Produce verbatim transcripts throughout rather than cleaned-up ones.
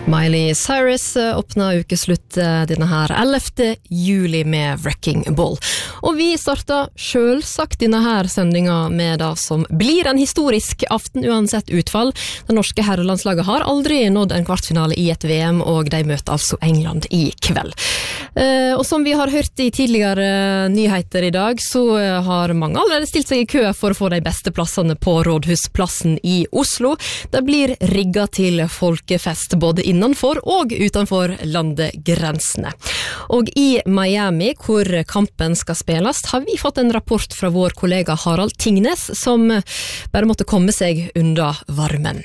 Miley Cyrus åpna ukeslutt denne her ellevte juli med Wrecking Ball. Og vi starta selvsagt denne her sendinga med det som blir en historisk aften uansett utfall. Det norske herrelandslaget har aldri nådd en kvartfinale i et V M, og de møter altså England i kveld. Eh, og som vi har hørt i tidligere nyheter i dag, så har mange allerede stilt seg i kø for å få de beste plassene på Rådhusplassen i Oslo. Det blir rigget til folkefest både innenfor og utenfor landegrensene. Og i Miami, hvor kampen skal spilles, har vi fått en rapport fra vår kollega Harald Tingnes, som bare måtte komme seg unna varmen.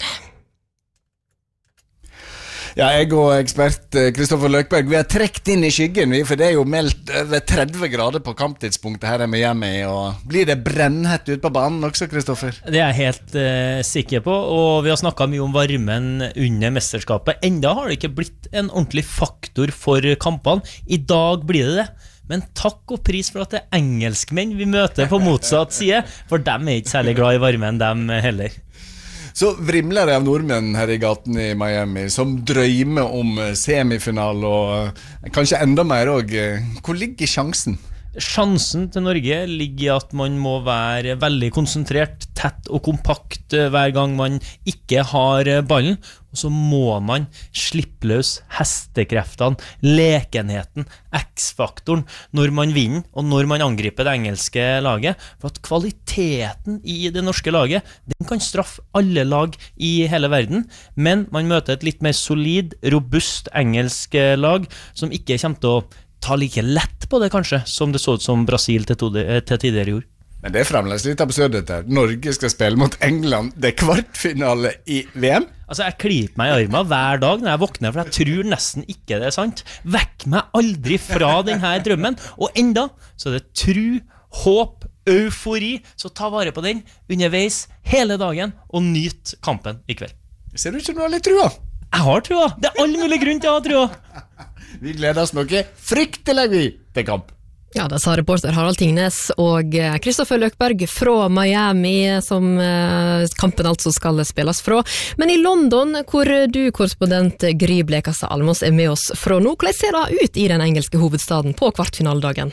Ja, jeg og ekspert Kristoffer Løkberg, vi har trekt inn i skyggen, for det er jo meldt over tretti grader på kamptidspunktet her i Miami, og blir det brennhett ut på banen også, Kristoffer? Det er jeg helt uh, sikker på, og vi har snakket mye om varmen under mesterskapet. Enda har det ikke blitt en ordentlig faktor for kampene. I dag blir det det. Men takk og pris for at det er engelskmenn vi møter på motsatt side, for dem er ikke særlig glad i varmen, dem heller. Så vrimler det av nordmenn her i gaten i Miami som drømmer om semifinal og kanskje enda mer også. Hvor ligger sjansen? Sjansen til Norge ligger i at man må være veldig konsentrert, tett og kompakt hver gang man ikke har ballen, og så må man slippe løs hestekreftene, lekenheten, X-faktoren når man vinner og når man angriper det engelske laget, for at kvaliteten i det norske laget, den kan straffe alle lag i hele verden, men man møter et litt mer solid, robust engelsk lag som ikke kommer til å ta like lett på det kanskje, som det så ut som Brasil til, to, til tidligere gjorde. Men det er fremdeles litt absurd dette. Norge skal spille mot England. Det er kvartfinale i V M. Altså, jeg kliper meg i armen hver dag når jeg våkner, for jeg tror nesten ikke det er sant. Vekk meg aldri fra denne drømmen. Og enda, så er det tro, håp, eufori, så ta vare på den underveis hele dagen, og nyt kampen i kveld. Ser du ikke du har litt trua? Jeg har trua. Det er all mulig grunn til å ha trua. Vi gleder oss noe fryktelig vi til kamp. Ja, det sa reporter Harald Tingnes og Kristoffer Løkberg fra Miami, som kampen altså skal spilles fra. Men i London, hvor du, korrespondent Gry Blekastad Almås, er med oss fra nå, hvordan ser det ut i den engelske hovedstaden på kvartfinaledagen?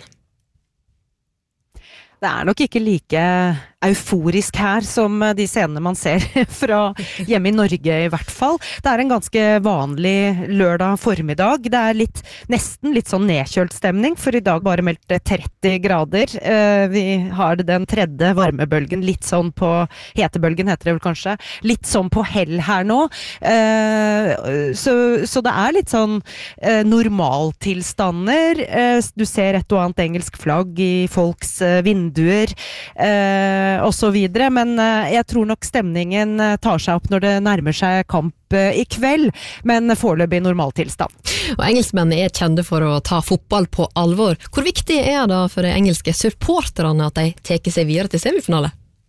Det er nok ikke like euforisk her som de scenene man ser fra hjemme i Norge i hvert fall. Det er en ganske vanlig lørdag formiddag. Det er litt, nesten litt sånn nedkjølt stemning, for i dag bare meldt tretti grader. Vi har den tredje varmebølgen, litt sånn på hetebølgen heter det vel kanskje, litt sånn på hell her nå. Så, så det er litt sånn normaltilstander. Du ser et og annet engelsk flagg i folks vinduer, og så videre, men jeg tror nok stemningen tar seg opp når det nærmer seg kamp i kveld, men foreløpig normaltilstand. Og engelskmennene er kjente for å ta fotball på alvor. Hvor viktig er det for de engelske supporterne at de teker seg videre til semifinale?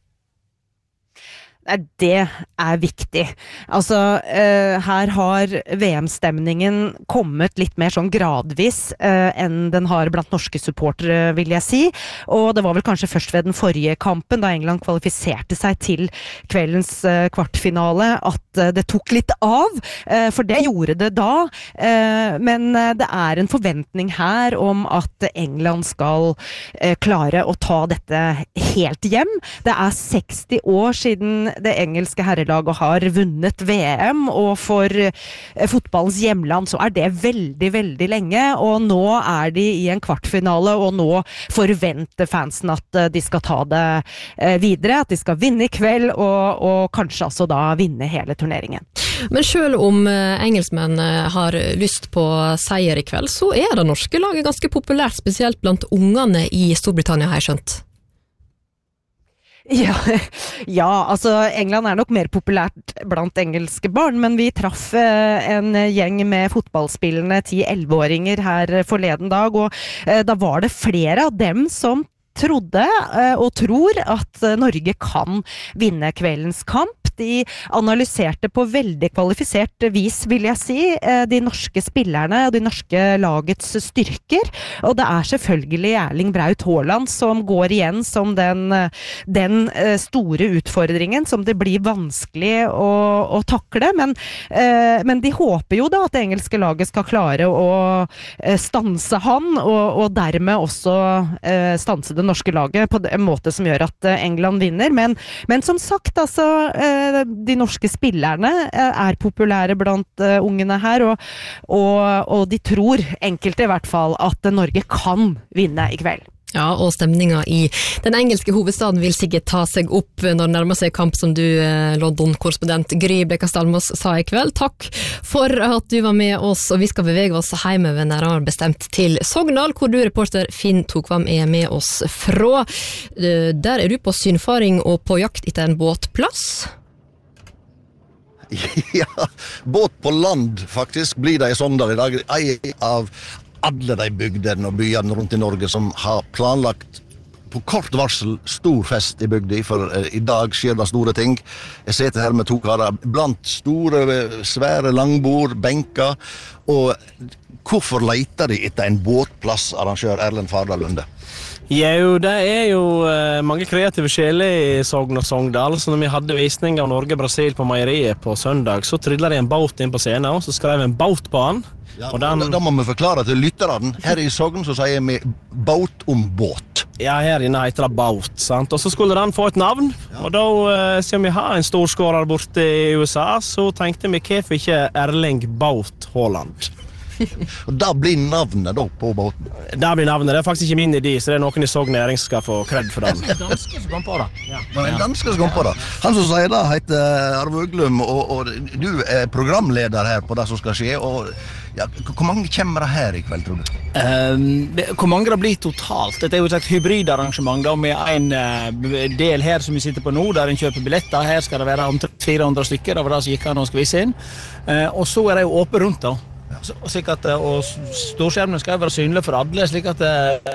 Det er viktig. Altså, uh, her har V M-stemningen kommet litt mer sånn gradvis uh, enn den har blant norske supportere, vil jeg si. Og det var vel kanskje først ved den forrige kampen, da England kvalifiserte seg til kveldens uh, kvartfinale, at uh, det tok litt av, uh, for det gjorde det da. Uh, men uh, det er en forventning her om at England skal uh, klare å ta dette helt hjem. Det er seksti år siden det engelske herrelaget har vunnet V M, og for eh, fotballens hjemland så er det veldig, veldig lenge, og nå er de i en kvartfinale, og nå forventer fansen at eh, de skal ta det eh, videre, at de skal vinne i kveld, og, og kanskje altså da vinne hele turneringen. Men selv om eh, engelskmenn eh, har lyst på seier i kveld, så er det norske laget ganske populært, spesielt blant ungene i Storbritannia, har jeg skjønt. Ja, ja, altså England er nok mer populært blant engelske barn, men vi traff eh, en gjeng med fotballspillende ti-elleve-åringer her forleden dag, og eh, da var det flere av dem som trodde eh, og tror at Norge kan vinne kveldens kamp. de analyserte på veldig kvalifisert vis, vil jeg si, de norske spillerne og de norske lagets styrker. Og det er selvfølgelig Erling Braut Haaland som går igjen som den, den store utfordringen som det blir vanskelig å, å takle. Men, men de håper jo da at det engelske laget skal klare å stanse han, og, og dermed også stanse det norske laget på en måte som gjør at England vinner. Men, men som sagt, altså, de norske spillerne er populære blant ungene her, og, og, og de tror, enkelte i hvert fall, at Norge kan vinne i kveld. Ja, og stemninga i den engelske hovedstaden vil sikkert ta seg opp når det nærmer seg kamp, som du, London-korrespondent Gry Blekastad Almås, sa i kveld. Takk for at du var med oss, og vi skal bevege oss hjemover nærmere bestemt til Sogndal, hvor du, reporter Finn Tokvam, er med oss fra. Der er du på synfaring og på jakt etter en båtplass. Ja, båt på land faktisk blir det i Sogndal i dag. Ei av alle de bygdene og byene rundt i Norge som har planlagt på kort varsel stor fest i bygda, for eh, i dag skjer det store ting. Jeg sitter her med to karer blant store, svære langbord, benker, og hvorfor leter de etter en båtplass, arrangør Erlend Fardal Lunde? Jo, det er jo uh, mange kreative sjeler i Sogn og Sogndal, så når vi hadde visning av Norge-Brasil på meieriet på søndag, så tryllet de en båt inn på scenen, og så skrev en båt på han. Ja, og den... da, da må vi forklare til lytteren. Her i Sogn så sier vi båt om båt. Ja, her inne heter det båt, sant? Og så skulle den få et navn, ja. Og da, uh, siden vi har en storskårer borte i U S A, så tenkte vi hvorfor ikke Erling Braut Haaland. Og da blir navnet da på båten. Da blir navnet, det er faktisk ikke min idé, så det er noen i Sogn Næring som skal få kred for den. Det er danske som kom på det. Ja. Det er danske som kom på det. Han som sier det heter Arve Uglum, og, og du er programleder her på det som skal skje, og ja, hvor mange kommer det her i kveld, tror du? Um, det, hvor mange det blir totalt? Dette er jo et hybridarrangement da, med en uh, del her som vi sitter på nå, der en kjøper billetter. Her skal det være omtrent fire hundre stykker, det var det som gikk an og skal vise inn. Uh, og så er det jo åpent rundt da. Så, slik at, og storskjermene skal være synlige for alle, slik at det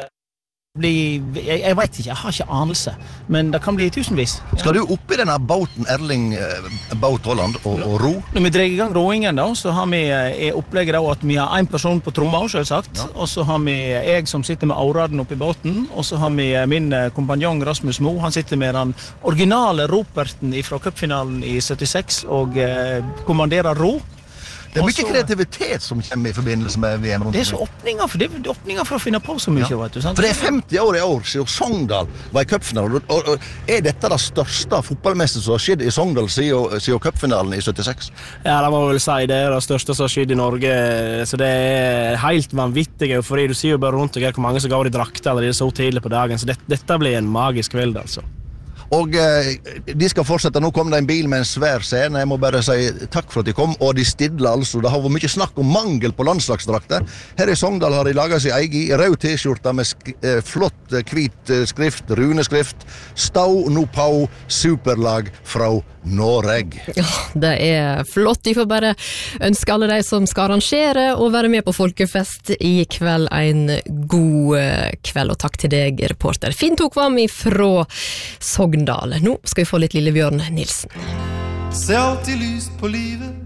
blir, jeg, jeg vet ikke, jeg har ikke anelse, men det kan bli tusenvis. Skal du opp i denne båten, Erling Braut Haaland, og, og ro? Når vi drar i gang roingen da, så har vi er opplegget da at vi har en person på tromma, selvsagt, ja. Og så har vi jeg som sitter med auraden oppe i båten, og så har vi min kompanjong Rasmus Mo, han sitter med den originale roperten fra cupfinalen i syttiseks og eh, kommanderer ro. Det er mye Også, kreativitet som kommer i forbindelse med V M rundt. Det er så åpninger for, det er åpninger for å finne på så mye, ja. Vet du, sant? For det er femti år i år siden Sogndal var i cupfinalen, og, og, og er dette det største fotballmestet som har skjedd i Sogndal siden, siden cupfinalen i syttiseks? Ja, det må vel si det er det største som har skjedd i Norge, så det er helt vanvittig eufori. Du sier jo bare rundt og hvor mange som går i drakter allerede så tidlig på dagen, så det, dette blir en magisk kveld, altså. Og eh, de skal fortsette. Nå kom det en bil med en svær scene. Jeg må bare si takk for at de kom, og de stidler altså. Det har vært mye snakk om mangel på landslagsdrakter. Her i Sogndal har de laget sin egen rød t-skjorte med sk eh, flott hvit eh, skrift, runeskrift. Stau no pau, superlag fra Norge. Ja, det er flott. Vi får bare ønske alle de som skal arrangere og være med på folkefest i kveld en god kveld, og takk til deg, reporter Finn Tokvam fra Sogndal. Nå skal vi få litt Lille Bjørn Nilsen. Se alltid lyst på livet,